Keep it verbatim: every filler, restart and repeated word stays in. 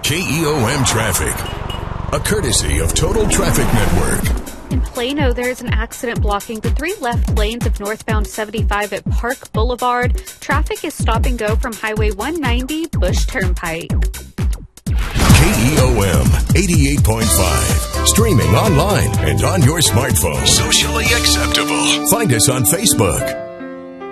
K E O M traffic. A courtesy of Total Traffic Network. In Plano, there is an accident blocking the three left lanes of northbound seventy-five at Park Boulevard. Traffic is stop and go from Highway one ninety, Bush Turnpike. K E O M eighty-eight point five. Streaming online and on your smartphone. Socially acceptable. Find us on Facebook.